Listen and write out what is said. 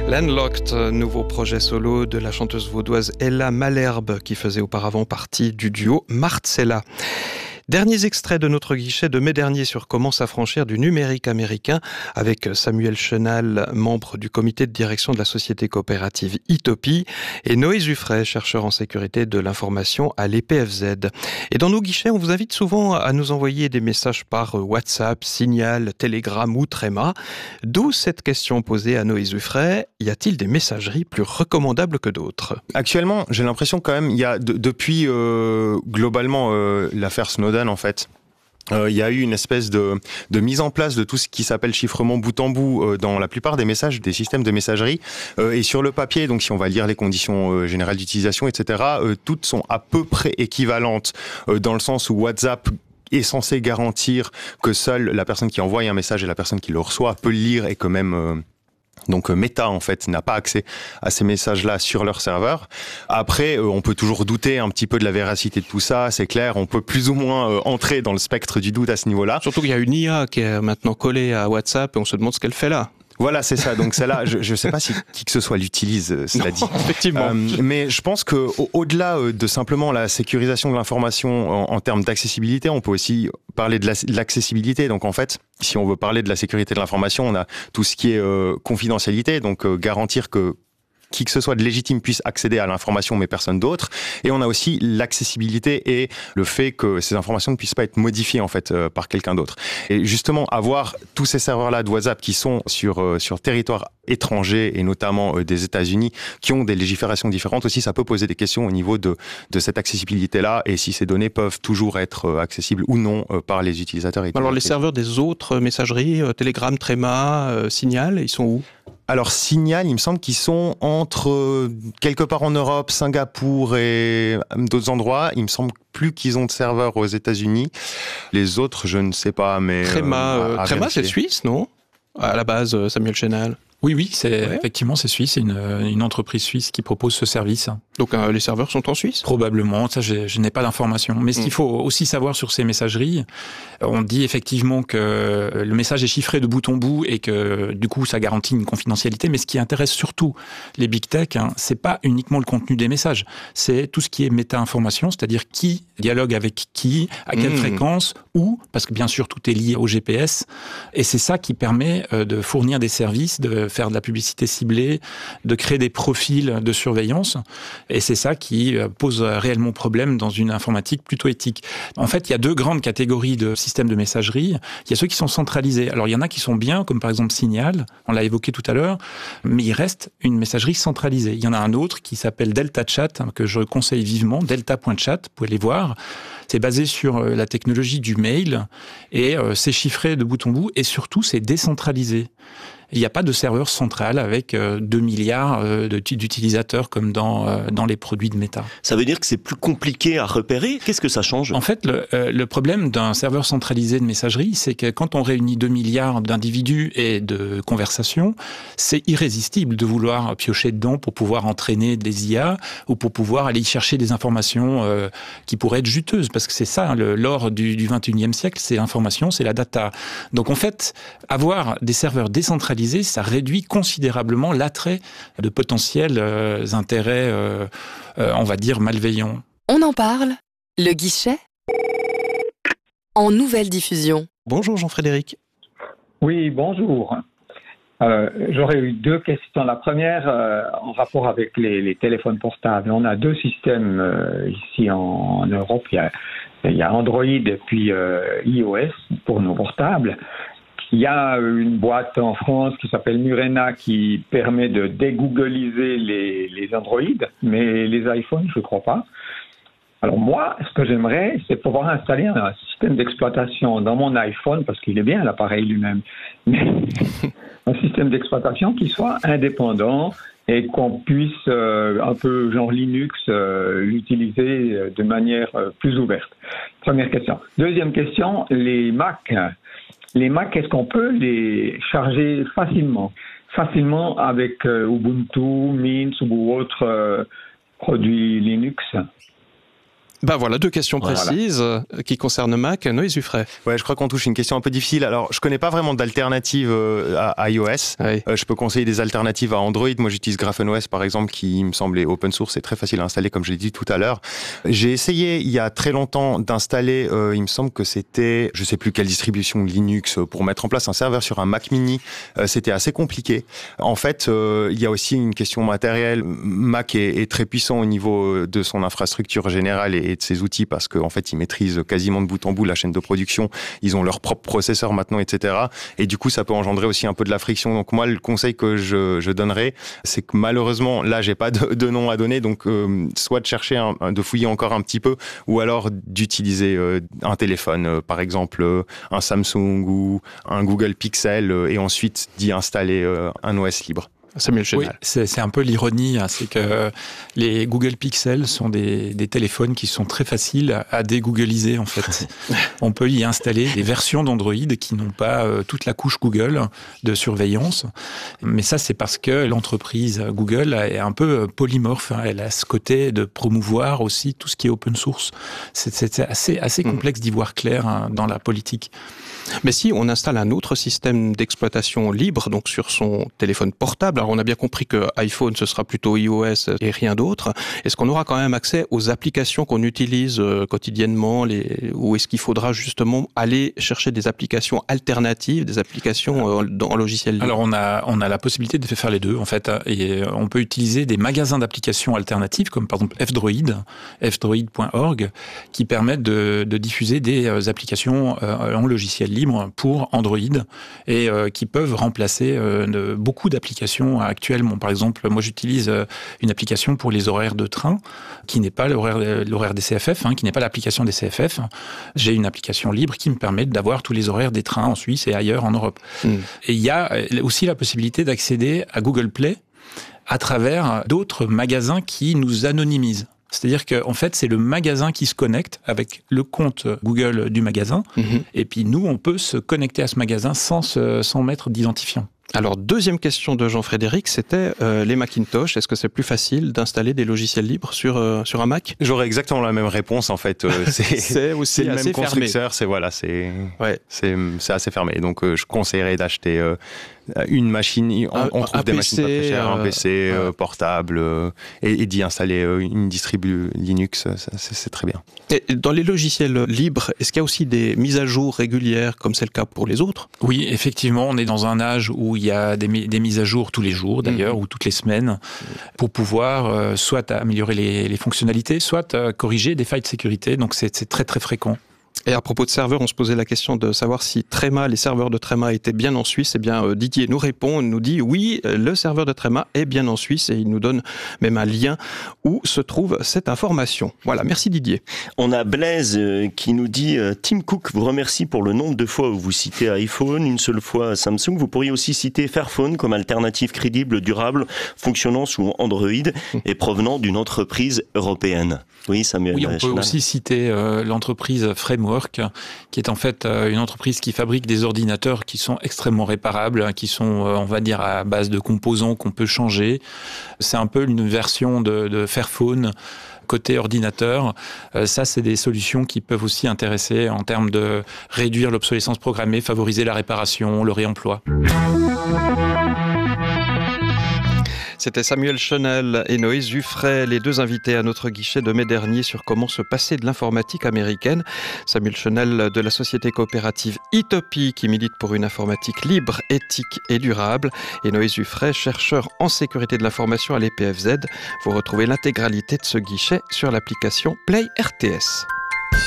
Landlocked, nouveau projet solo de la chanteuse vaudoise Ella Malherbe qui faisait auparavant partie du duo Marcella. Derniers extraits de notre guichet de mai dernier sur comment s'affranchir du numérique américain avec Samuel Chenal, membre du comité de direction de la société coopérative Itopie, et Noé Zuffray, chercheur en sécurité de l'information à l'EPFZ. Et dans nos guichets, on vous invite souvent à nous envoyer des messages par WhatsApp, Signal, Telegram ou Threema. D'où cette question posée à Noé Zuffray, y a-t-il des messageries plus recommandables que d'autres ? Actuellement, j'ai l'impression quand même, il y a depuis globalement l'affaire Snowden, en fait, il y a eu une espèce de mise en place de tout ce qui s'appelle chiffrement bout en bout dans la plupart des messages, des systèmes de messagerie. Et sur le papier, donc si on va lire les conditions générales d'utilisation, etc., toutes sont à peu près équivalentes dans le sens où WhatsApp est censé garantir que seule la personne qui envoie un message et la personne qui le reçoit peut le lire et que même... Donc Meta en fait n'a pas accès à ces messages-là sur leur serveur. Après, on peut toujours douter un petit peu de la véracité de tout ça, c'est clair, on peut plus ou moins entrer dans le spectre du doute à ce niveau-là. Surtout qu'il y a une IA qui est maintenant collée à WhatsApp et on se demande ce qu'elle fait là. Voilà, c'est ça. Donc celle-là, je ne sais pas si qui que ce soit l'utilise, cela dit. Effectivement. Mais je pense que au-delà de simplement la sécurisation de l'information en termes d'accessibilité, on peut aussi parler de l'accessibilité. Donc en fait, si on veut parler de la sécurité de l'information, on a tout ce qui est confidentialité, donc garantir que qui que ce soit de légitime puisse accéder à l'information, mais personne d'autre. Et on a aussi l'accessibilité et le fait que ces informations ne puissent pas être modifiées en fait par quelqu'un d'autre. Et justement, avoir tous ces serveurs-là de WhatsApp qui sont sur territoire étranger et notamment des États-Unis, qui ont des légiférations différentes aussi, ça peut poser des questions au niveau de cette accessibilité-là et si ces données peuvent toujours être accessibles ou non par les utilisateurs. Alors les serveurs des autres messageries, Telegram, Threema, Signal, ils sont où ? Alors Signal, il me semble qu'ils sont entre quelque part en Europe, Singapour et d'autres endroits. Il me semble plus qu'ils ont de serveurs aux États-Unis. Les autres, je ne sais pas, mais Threema, c'est suisse, non ? À la base, Samuel Chenal. Oui, effectivement, c'est suisse. C'est une entreprise suisse qui propose ce service. Donc les serveurs sont en Suisse ? Probablement, ça je n'ai pas d'informations. Mais ce qu'il faut aussi savoir sur ces messageries, on dit effectivement que le message est chiffré de bout en bout et que du coup ça garantit une confidentialité. Mais ce qui intéresse surtout les big tech, c'est pas uniquement le contenu des messages, c'est tout ce qui est méta-information, c'est-à-dire qui dialogue avec qui, à quelle fréquence, où, parce que bien sûr tout est lié au GPS. Et c'est ça qui permet de fournir des services, de faire de la publicité ciblée, de créer des profils de surveillance. Et c'est ça qui pose réellement problème dans une informatique plutôt éthique. En fait, il y a deux grandes catégories de systèmes de messagerie. Il y a ceux qui sont centralisés. Alors, il y en a qui sont bien, comme par exemple Signal, on l'a évoqué tout à l'heure, mais il reste une messagerie centralisée. Il y en a un autre qui s'appelle Delta Chat, que je conseille vivement, delta.chat, vous pouvez les voir. C'est basé sur la technologie du mail et c'est chiffré de bout en bout et surtout, c'est décentralisé. Il n'y a pas de serveur central avec 2 milliards d'utilisateurs comme dans les produits de Meta. Ça veut dire que c'est plus compliqué à repérer ? Qu'est-ce que ça change ? En fait, le problème d'un serveur centralisé de messagerie, c'est que quand on réunit 2 milliards d'individus et de conversations, c'est irrésistible de vouloir piocher dedans pour pouvoir entraîner des IA ou pour pouvoir aller chercher des informations qui pourraient être juteuses. Parce que c'est ça, l'or du 21e siècle, c'est l'information, c'est la data. Donc en fait, avoir des serveurs décentralisés, ça réduit considérablement l'attrait de potentiels intérêts, on va dire, malveillants. On en parle, le guichet, en nouvelle diffusion. Bonjour Jean-Frédéric. Oui, bonjour. J'aurais eu deux questions. La première, en rapport avec les téléphones portables. On a deux systèmes ici en Europe. Il y a Android et puis iOS pour nos portables. Il y a une boîte en France qui s'appelle Murena qui permet de dégoogliser les Android, mais les iPhones, je ne crois pas. Alors moi, ce que j'aimerais, c'est pouvoir installer un système d'exploitation dans mon iPhone, parce qu'il est bien l'appareil lui-même, mais un système d'exploitation qui soit indépendant et qu'on puisse, un peu genre Linux, l'utiliser de manière plus ouverte. Première question. Deuxième question, les Mac, est-ce qu'on peut les charger facilement avec Ubuntu, Mint ou autres produits Linux? Ben voilà, 2 questions précises qui concernent Mac. Noé Zuffray. Ouais, je crois qu'on touche une question un peu difficile. Alors, je connais pas vraiment d'alternative à iOS. Oui. Je peux conseiller des alternatives à Android. Moi, j'utilise GraphenOS, par exemple, qui me semblait open source et très facile à installer, comme je l'ai dit tout à l'heure. J'ai essayé, il y a très longtemps, d'installer, il me semble que c'était, je sais plus quelle distribution Linux, pour mettre en place un serveur sur un Mac mini. C'était assez compliqué. En fait, il y a aussi une question matérielle. Mac est très puissant au niveau de son infrastructure générale et de ses outils parce qu'en fait, ils maîtrisent quasiment de bout en bout la chaîne de production. Ils ont leur propre processeur maintenant, etc. Et du coup, ça peut engendrer aussi un peu de la friction. Donc moi, le conseil que je donnerais, c'est que malheureusement, là, j'ai pas de nom à donner. Donc, soit de chercher, de fouiller encore un petit peu, ou alors d'utiliser un téléphone, par exemple un Samsung ou un Google Pixel, et ensuite d'y installer un OS libre. Samuel Chenal. Oui, c'est un peu l'ironie, c'est que les Google Pixel sont des téléphones qui sont très faciles à dégoogliser en fait. On peut y installer des versions d'Android qui n'ont pas toute la couche Google de surveillance, mais ça c'est parce que l'entreprise Google est un peu polymorphe, elle a ce côté de promouvoir aussi tout ce qui est open source. C'est assez complexe d'y voir clair dans la politique. Mais si on installe un autre système d'exploitation libre, donc sur son téléphone portable, alors on a bien compris que iPhone ce sera plutôt iOS et rien d'autre, est-ce qu'on aura quand même accès aux applications qu'on utilise quotidiennement, ou est-ce qu'il faudra justement aller chercher des applications alternatives, des applications en logiciel libre? Alors on a la possibilité de faire les deux en fait, et on peut utiliser des magasins d'applications alternatives comme par exemple fdroid.org qui permettent de diffuser des applications en logiciel libre pour Android et qui peuvent remplacer beaucoup d'applications actuellement. Par exemple, moi j'utilise une application pour les horaires de train qui n'est pas l'horaire des CFF, qui n'est pas l'application des CFF. J'ai une application libre qui me permet d'avoir tous les horaires des trains en Suisse et ailleurs en Europe. Et il y a aussi la possibilité d'accéder à Google Play à travers d'autres magasins qui nous anonymisent. C'est-à-dire qu'en fait, c'est le magasin qui se connecte avec le compte Google du magasin. Et puis nous, on peut se connecter à ce magasin sans mettre d'identifiant. Alors, deuxième question de Jean-Frédéric, c'était les Macintosh. Est-ce que c'est plus facile d'installer des logiciels libres sur un Mac? J'aurais exactement la même réponse en fait. C'est aussi le assez même fermé. constructeur, c'est assez fermé. Donc je conseillerais d'acheter une machine. On trouve des machines pas très chères, un PC portable et d'y installer une distribu Linux. C'est très bien. Et dans les logiciels libres, est-ce qu'il y a aussi des mises à jour régulières comme c'est le cas pour les autres? Oui, effectivement, on est dans un âge où il y a des mises à jour tous les jours d'ailleurs, ou toutes les semaines, pour pouvoir soit améliorer les fonctionnalités, soit corriger des failles de sécurité. Donc c'est très très fréquent. Et à propos de serveurs, on se posait la question de savoir si Trema, les serveurs de Trema étaient bien en Suisse. Eh bien, Didier nous répond, nous dit oui, le serveur de Trema est bien en Suisse et il nous donne même un lien où se trouve cette information. Voilà, merci Didier. On a Blaise qui nous dit Tim Cook vous remercie pour le nombre de fois où vous citez iPhone, une seule fois Samsung. Vous pourriez aussi citer Fairphone comme alternative crédible, durable, fonctionnant sous Android et provenant d'une entreprise européenne. Oui, Samuel. Oui, on peut aussi citer l'entreprise Framework, qui est en fait une entreprise qui fabrique des ordinateurs qui sont extrêmement réparables, qui sont, on va dire, à base de composants qu'on peut changer. C'est un peu une version de Fairphone côté ordinateur. Ça, c'est des solutions qui peuvent aussi intéresser en termes de réduire l'obsolescence programmée, favoriser la réparation, le réemploi. C'était Samuel Chenal et Noé Zuffray, les deux invités à notre guichet de mai dernier sur comment se passer de l'informatique américaine. Samuel Chenal de la société coopérative Itopie qui milite pour une informatique libre, éthique et durable. Et Noé Zuffray, chercheur en sécurité de l'information à l'EPFZ. Vous retrouvez l'intégralité de ce guichet sur l'application Play RTS.